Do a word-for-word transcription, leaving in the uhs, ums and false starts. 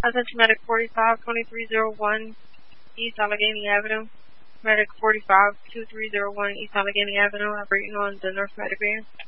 Attention Medic forty-five, twenty-three oh one, East Allegheny Avenue. Medic forty-five, twenty-three oh one, East Allegheny Avenue, operating on the North Medic van.